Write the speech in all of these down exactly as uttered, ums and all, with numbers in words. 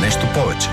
нещо повече.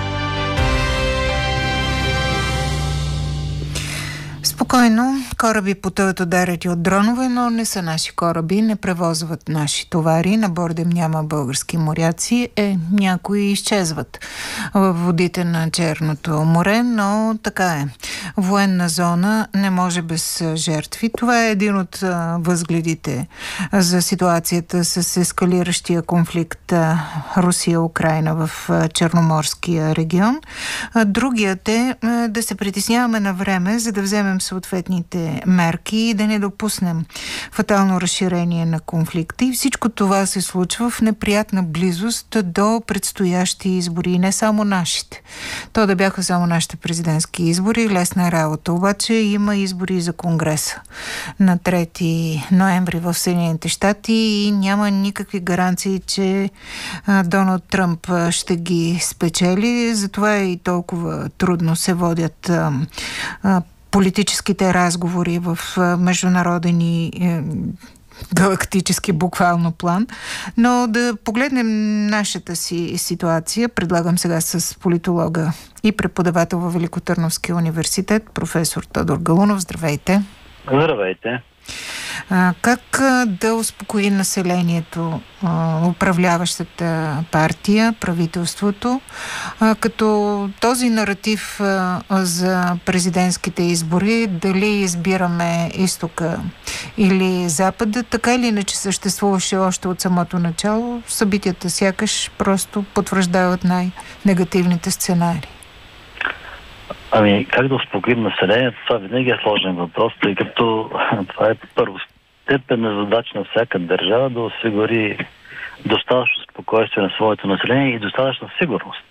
Спокойно, кораби потъват ударят и от дронове, но не са наши кораби, не превозват наши товари, на бордем няма български моряци, е, някои изчезват в водите на Черното море, но така е. Военна зона не може без жертви. Това е един от възгледите за ситуацията с ескалиращия конфликт Русия-Украйна в Черноморския регион. Другият е да се притесняваме на време, за да вземем съответните мерки и да не допуснем фатално разширение на конфликта. И всичко това се случва в неприятна близост до предстоящи избори. И не само нашите. То да бяха само нашите президентски избори, лесна работа. Обаче има избори за Конгреса на трети ноември в Съединените щати и няма никакви гаранции, че а, Доналд Тръмп ще ги спечели. Затова и толкова трудно се водят а, а, политическите разговори в международен и е, галактически буквално план. Но да погледнем нашата си ситуация. Предлагам сега с политолога и преподавател във Великотърновския университет, професор Тодор Галунов. Здравейте! Здравейте! А, как а, да успокои населението, а, управляващата партия, правителството, а, като този наратив а, за президентските избори, дали избираме изтока или запада, така или иначе съществуваше още от самото начало, събитията сякаш просто потвърждават най-негативните сценарии. Ами, как да успокоим населението? Това винаги е сложен въпрос, тъй като това е първостепенна задача на всяка държава да осигури достатъчно спокойствие на своето население и достатъчна сигурност.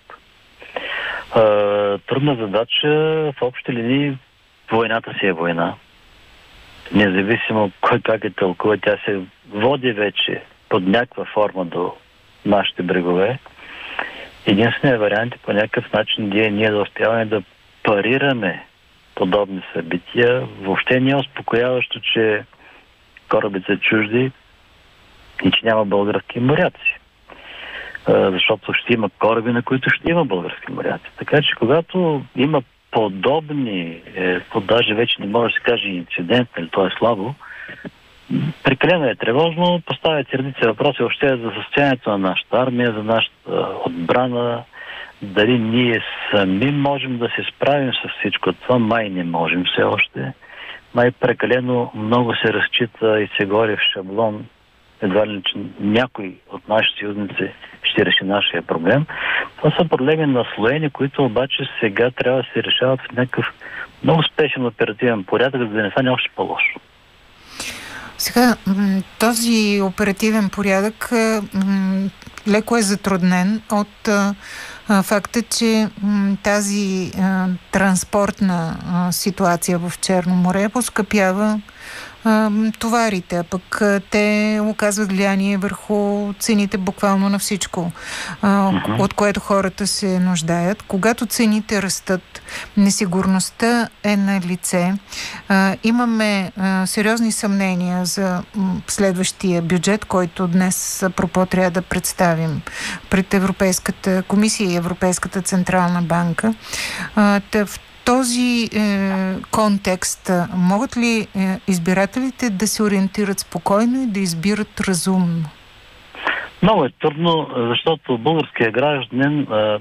Трудна задача, в общи линии войната си е война. Независимо кой как е тълкува, тя се води вече под някаква форма до нашите брегове. Единственият вариант е по някакъв начин ние, ние да успяваме да парираме подобни събития. Въобще не е успокояващо, че корабите са чужди и че няма български моряци. Защото ще има кораби, на които ще има български моряци. Така че когато има подобни, е, даже вече не може да се каже инцидент, или то е слабо, прекалено е тревожно, поставят редица въпроси въобще за състоянието на нашата армия, за нашата отбрана, дали ние сами можем да се справим с всичко това. Май не можем все още. Май прекалено много се разчита и се говори в шаблон, едва ли, че някой от нашите съюзници ще реши нашия проблем. Това са проблеми наслоени, които обаче сега трябва да се решават в някакъв много спешен оперативен порядък, за да не стане още по-лошо. Сега, този оперативен порядък леко е затруднен от факта, че тази транспортна ситуация в Черно море поскъпява товарите, а пък те оказват влияние върху цените буквално на всичко, uh-huh. от което хората се нуждаят. Когато цените растат, несигурността е на лице. Имаме сериозни съмнения за следващия бюджет, който днес апропо трябва да представим пред Европейската комисия и Европейската централна банка. В този е, контекст могат ли е, избирателите да се ориентират спокойно и да избират разумно? Много е трудно, защото българският гражданин е,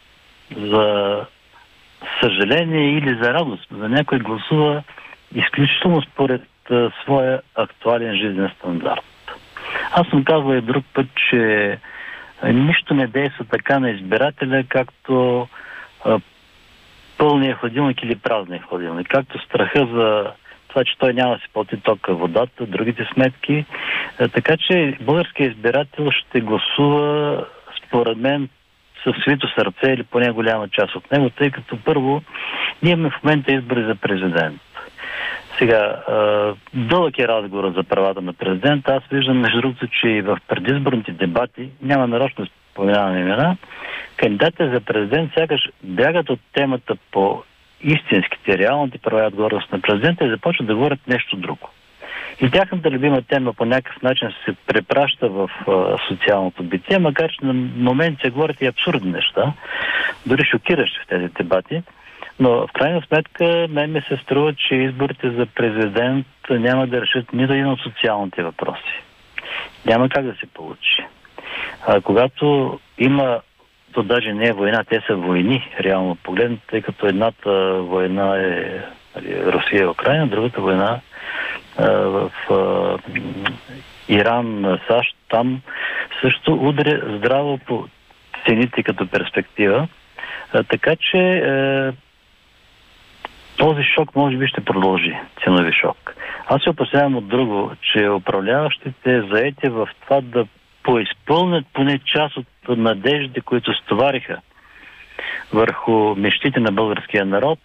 за съжаление или за радост за някой гласува изключително според е, своя актуален жизнен стандарт. Аз съм казвал и друг път, че нищо не действа така на избирателя, както е, пълния хладилник или празния хладилник. Както страха за това, че той няма да си плати тока, водата, другите сметки. Така че българският избирател ще гласува, според мен, със свито сърце или поне голяма част от него, тъй като първо ние имаме в момента избори за президент. Сега, дълъг е разговор за правата на президента. Аз виждам, между другото, че и в предизборните дебати, няма нарочно споменаване имена, кандидатите за президент сякаш бягат от темата по истинските, реалните права и отговорност на президента и започват да говорят нещо друго. И тяхната любима тема по някакъв начин се препраща в а, социалното битие, макар че на момент се говорят и абсурдни неща, дори шокиращи в тези дебати. Но в крайна сметка мен ми се струва, че изборите за президент няма да решат нито един от социалните въпроси. Няма как да се получи. А, когато има, то даже не е война, те са войни, реално погледнато, тъй като едната война е Русия и Украина, другата война а, в а, Иран, САЩ, там също удря здраво по цените като перспектива. А, така че а, този шок може би ще продължи, ценови шок. Аз се опасявам от друго, че управляващите заети в това да поизпълнят поне част от надеждите, които стовариха върху мечтите на българския народ,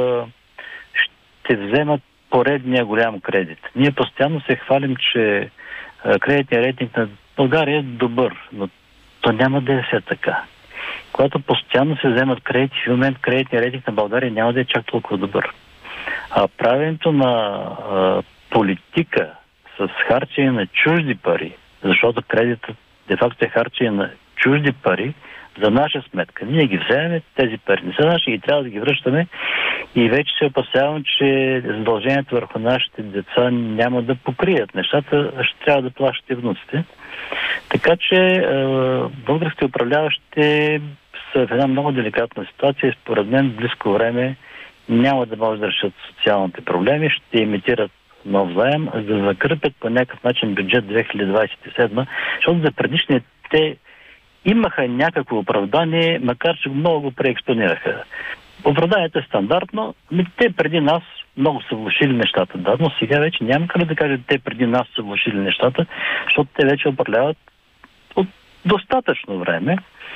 ще вземат поредния голям кредит. Ние постоянно се хвалим, че кредитният рейтинг на България е добър, но то няма да е все така. Когато постоянно се вземат кредити, в момент кредитният рейтинг на България няма да е чак толкова добър. А правенето на а, политика с харчене на чужди пари, защото кредитът де-факто е харчене на чужди пари за наша сметка. Ние ги вземем, тези пари не са наши и трябва да ги връщаме и вече се опасявам, че задължението върху нашите деца няма да покрият нещата, ще трябва да плащат и внуците. Така че е, българските управляващи са в една много деликатна ситуация и според мен в близко време няма да може да решат социалните проблеми, ще имитират нов заем, за да закърпят по някакъв начин бюджет две хиляди двадесет и седма, защото за предишните те имаха някакво оправдание, макар че много го преекспонираха. Оправданието е стандартно, но те преди нас много са влошили нещата, да, но сега вече няма как да кажат, те преди нас са влошили нещата, защото те вече управляват от достатъчно време.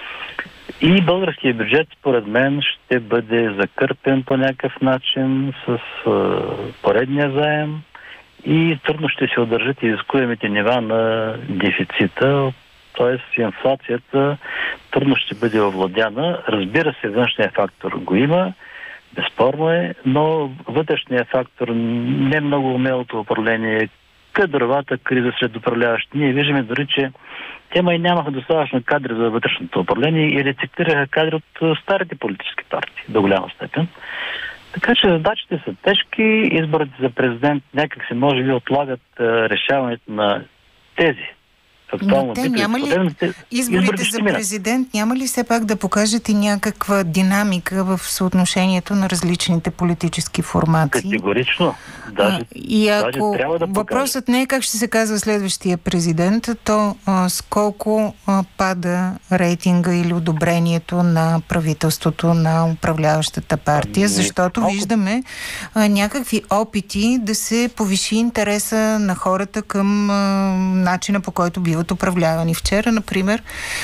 И българския бюджет, според мен, ще бъде закърпен по някакъв начин с uh, поредния заем и трудно ще се удържат изискуемите нива на дефицита, т.е. инфлацията трудно ще бъде овладяна. Разбира се, външния фактор го има, безспорно е, но вътрешния фактор не много умелото управление, кадровата криза сред управляващи. Ние виждаме дори, че те май нямаха достатъчно кадри за вътрешното управление и рециклираха кадри от старите политически партии до голяма степен. Така че задачите са тежки, изборите за президент някак се може би отлагат решаването на тези. Но те няма ли, изборите за президент няма ли все пак да покажат и някаква динамика в съотношението на различните политически формации? Категорично. Даже, а, и ако даже трябва да въпросът не е как ще се казва следващия президент, то а, с колко а, пада рейтинга или одобрението на правителството на управляващата партия, защото Ами, виждаме а, някакви опити да се повиши интереса на хората към а, начина, по който биват управлявани. Вчера, например,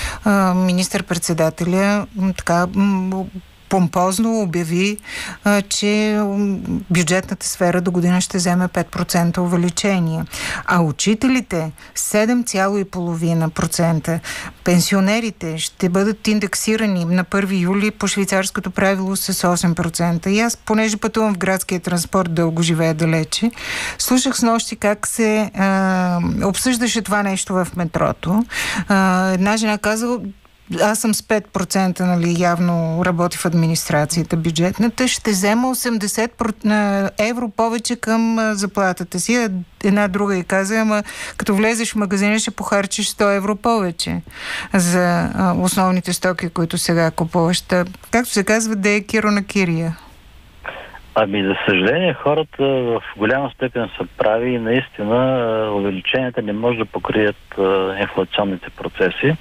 министър-председателя така помпозно обяви, че бюджетната сфера до година ще вземе пет процента увеличение. А учителите седем цяло и половина процента. Пенсионерите ще бъдат индексирани на първи юли по швейцарското правило с осем процента. И аз, понеже пътувам в градския транспорт, дълго живея далече, слушах с нощи как се а, обсъждаше това нещо в метрото. А, една жена казала: аз съм с пет процента, нали, явно работи в администрацията бюджетната, ще взема осемдесет евро повече към заплатата си. Една друга и каза: ама като влезеш в магазина ще похарчиш сто евро повече за а, основните стоки, които сега купуваш. Както се казва, да е киро на кирия. Ами, за съжаление, хората в голяма степен са прави и наистина увеличенията не може да покрият инфлационните процеси.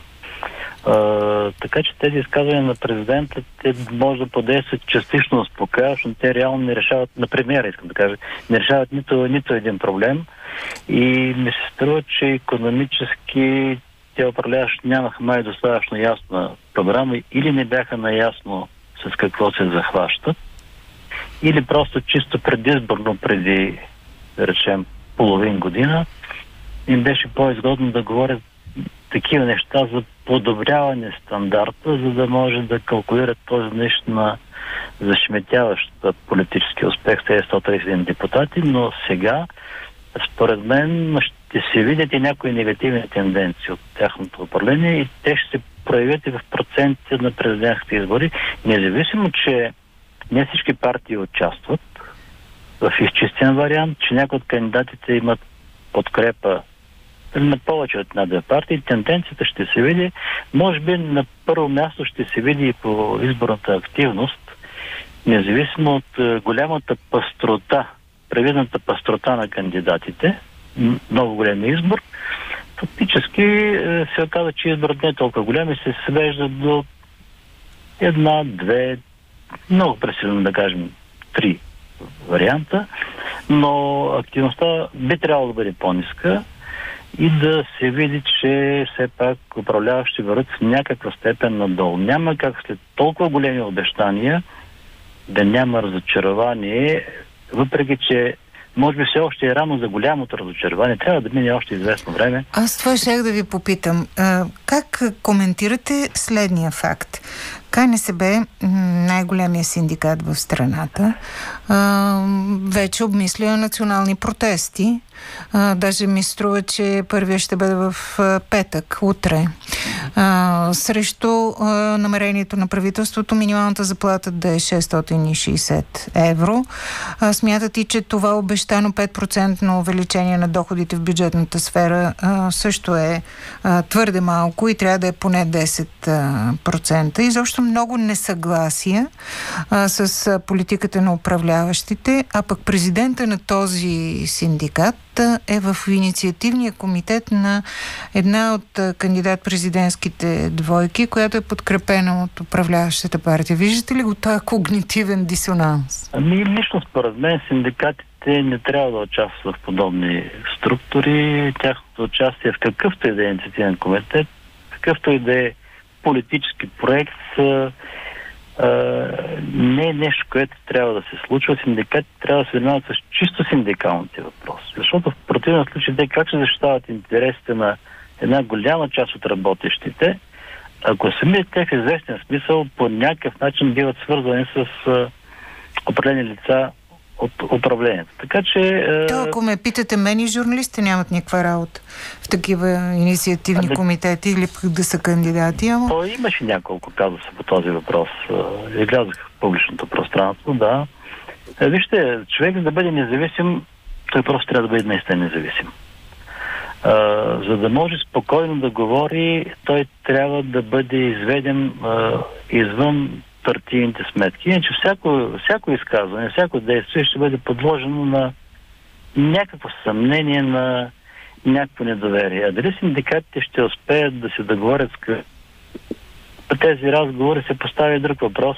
Uh, така че тези изказвания на президента, те може да подействат частично успокояващо, но те реално не решават, на премиера искам да кажа, не решават нито, нито един проблем и ми се струва, че икономически те управляващи нямаха май достатъчно ясна програма или не бяха наясно с какво се захващат, или просто чисто предизборно преди, да речем, половин година им беше по-изгодно да говорят такива неща за подобряване стандарта, за да може да калкулират този нещо на зашметяващ политически успех с тези сто тридесет и един депутати, но сега според мен ще се видят и някои негативни тенденции от тяхното управление и те ще се проявят и в процентите на президентските избори, независимо, че не всички партии участват в изчистен вариант, че някои от кандидатите имат подкрепа на повече от една-две партии. Тенденцията ще се види. Може би на първо място ще се види и по изборната активност, независимо от голямата пъстрота, предвидената пъстрота на кандидатите, много голям избор. Фактически се оказа, че изборът не е толкова голям и се свежда до една, две, много пресилено да кажем, три варианта, но активността би трябвало да бъде по-ниска и да се види, че все пак управляващи върват в някаква степен надолу. Няма как след толкова големи обещания да няма разочарование, въпреки че може би все още е рано за голямото разочарование. Трябва да мине още известно време. Аз това щях да ви попитам. А, как коментирате следния факт? КНСБ, най-големия синдикат в страната, а, вече обмисля национални протести. А, даже ми струва, че първия ще бъде в а, петък, утре. А, срещу а, намерението на правителството минималната заплата да е шестстотин и шейсет евро. А, смятат и, че това обещано пет процента увеличение на доходите в бюджетната сфера а, също е а, твърде малко и трябва да е поне десет процента. И защо много несъгласия а, с а, политиката на управляващите, а пък президента на този синдикат е в инициативния комитет на една от кандидат-президентските двойки, която е подкрепена от управляващата партия. Виждате ли го този когнитивен дисонанс? Ами лично според мен синдикатите не трябва да участват в подобни структури. Тяхното участие в какъвто и да е инициативен комитет, какъвто и да е политически проект, не е нещо, което трябва да се случва. Синдикатите трябва да се занимават с чисто синдикалните въпроси. Защото в противен случай те как ще защитават интересите на една голяма част от работещите, ако самите те в известен смисъл по някакъв начин биват свързани с а, определени лица от управлението. Така че... То, ако ме питате, мен и журналисти нямат никаква работа в такива инициативни а, коmitети или да са кандидати. Ама... То имаше няколко казуса по този въпрос. Излязоха в публичното пространство, да. Вижте, човек за да бъде независим, той просто трябва да бъде наистина независим. А, за да може спокойно да говори, той трябва да бъде изведен а, извън партийните сметки. Иначе всяко, всяко изказване, всяко действие ще бъде подложено на някакво съмнение, на някакво недоверие. А дали синдикатите ще успеят да се договорят с тези разговори, се поставя друг въпрос.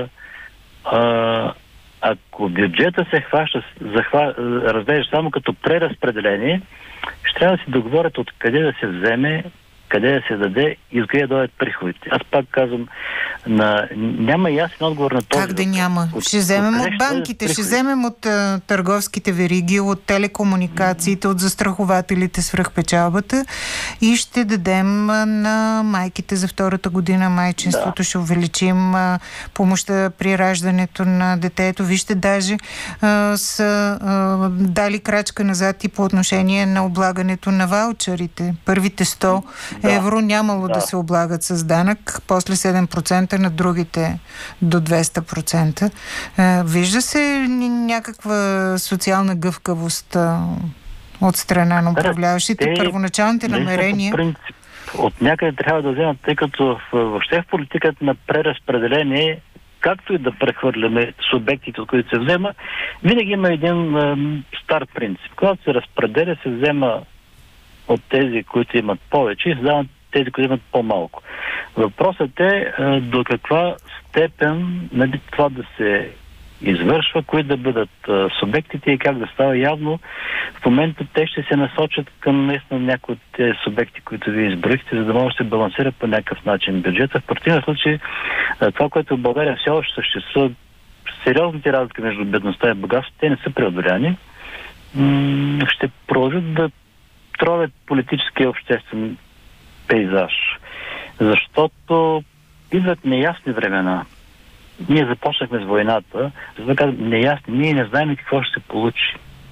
А, ако бюджета се хваща, захва, разглежда само като преразпределение, ще трябва да се договорят откъде да се вземе, къде да се даде и откъде да дойдат приходите. Аз пак казвам, на... няма ясен отговор на този. Как да няма? От... Ще вземем от, от банките, ще вземем от а, търговските вериги, от телекомуникациите, от застрахователите свръхпечалбата и ще дадем а, на майките за втората година майчинството. Да. Ще увеличим а, помощта при раждането на детето. Вижте, даже а, са а, дали крачка назад и по отношение на облагането на ваучерите. Първите сто да. евро нямало да. да се облагат с данък, после седем процента на другите до двеста процента. Вижда се някаква социална гъвкавост от страна на управляващите? Те, първоначалните намерения... Принцип, от някъде трябва да вземат, тъй като въобще в политиката на преразпределение, както и да прехвърляме субектите, от които се взема, винаги има един е, стар принцип. Когато се разпределя, се взема от тези, които имат повече и се дават тези, които имат по-малко. Въпросът е до каква степен нали, това да се извършва, кои да бъдат а, субектите и как да става явно. В момента те ще се насочат към наистина някои от тези субекти, които ви изброихте, за да може да се балансира по някакъв начин бюджета. В противен случай а, това, което в България все още съществува, сериозните разлики между бедността и богатството, те не са преодоляни. М- ще продължат да тровят политически и обществен пейзаж. Защото идват неясни времена. Ние започнахме с войната, за да кажем неясни. Ние не знаем какво ще се получи.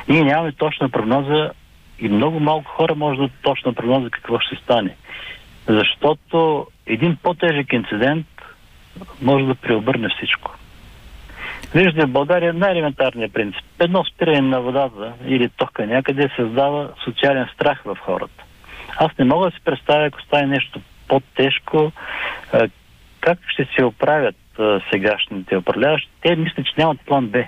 Ние нямаме точна прогноза и много малко хора може да точно прогноза какво ще стане. Защото един по-тежък инцидент може да преобърне всичко. Виждате, в България най-елементарният принцип. Едно спиране на водата или тока някъде създава социален страх в хората. Аз не мога да си представя, ако стане нещо по-тежко, как ще се оправят сегашните управляващи. Те мислят, че нямат план Б.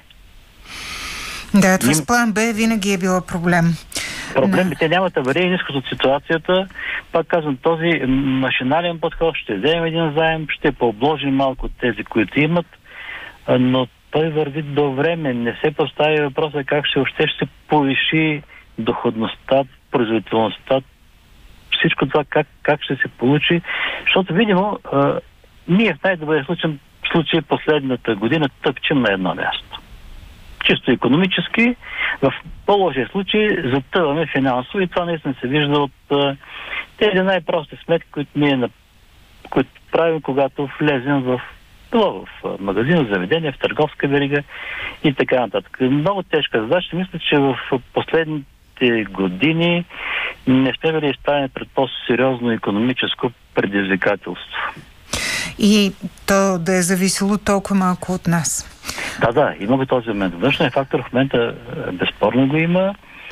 Да, това с план Б винаги е било проблем. Проблем, те нямат аварийен изход от ситуацията. Пак казвам, този машинален подход, ще вземем един заем, ще пообложим малко от тези, които имат, но той върви до време. Не се постави въпроса как ще още ще се повиши доходността, производителността, всичко това как, как ще се получи. Защото, видимо, а, ние в най-добрия случай, случай последната година тъпчем на едно място. Чисто икономически, в по-лошия случай затъваме финансово и това наистина се вижда от а, тези най-прости сметки, които ние които правим, когато влезем в в магазин, в заведение, в търговска верига и така нататък. Много тежка задача. Мисля, че в последните години не сме били изправени пред по-сериозно икономическо предизвикателство. И то да е зависело толкова малко от нас. Да, да, има го този момент. Външният фактор в момента безспорно го има.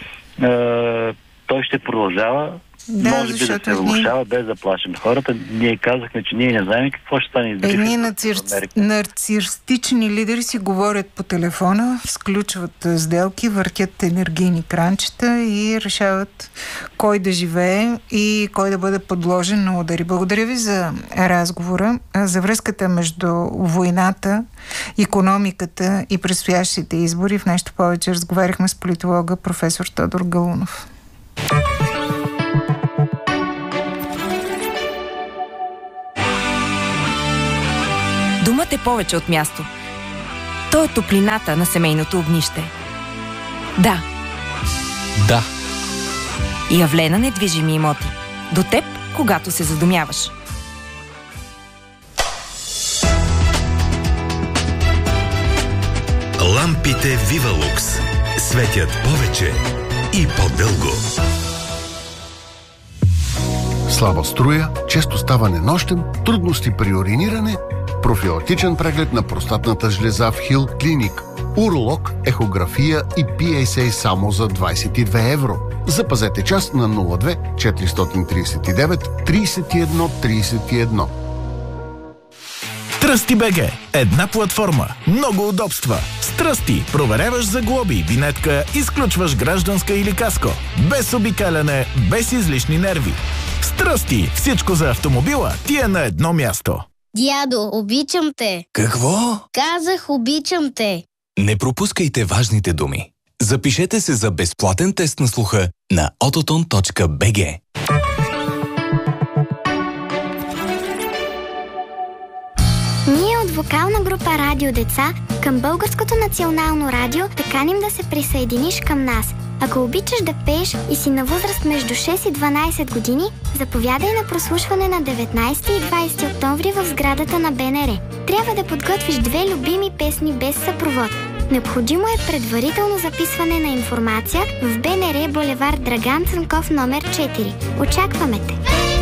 Е, той ще продължава. Да, може би да се влошава, ние... без да плашим хората. Ние казахме, че ние не знаем какво ще стане. Едни нацир... нарцистични лидери си говорят по телефона, сключват сделки, въртят енергийни кранчета и решават кой да живее и кой да бъде подложен на удари. Благодаря ви за разговора, за връзката между войната, икономиката и предстоящите избори. В нещо повече разговаряхме с политолога професор Тодор Галунов. Домът е повече от място. То е топлината на семейното огнище. Да. Да. Явлена недвижими имоти. До теб, когато се задумяваш. Лампите Вивалукс светят повече и по-дълго. Слаба струя, често ставане нощем, трудности при уриниране, профилактичен преглед на простатната жлеза в Хил Клиник, уролог, ехография и Пи Ес Ей само за двайсет и две евро. Запазете час на нула две четиристотин трийсет и девет трийсет и едно трийсет и едно. Тръсти БГ. Една платформа. Много удобства. С Тръсти проверяваш за глоби, винетка, изключваш гражданска или каско. Без обикаляне, без излишни нерви. С Тръсти всичко за автомобила ти е на едно място. Дядо, обичам те. Какво? Казах, обичам те. Не пропускайте важните думи. Запишете се за безплатен тест на слуха на autoton точка би джи. Ние от вокална група Радио Деца към Българското национално радио те каним да се присъединиш към нас. Ако обичаш да пееш и си на възраст между шест и дванайсет години, заповядай на прослушване на деветнайсети и двайсети октомври в сградата на Б Н Р. Трябва да подготвиш две любими песни без съпровод. Необходимо е предварително записване на информация в Б Н Р булевард Драган Цанков номер четири. Очакваме те!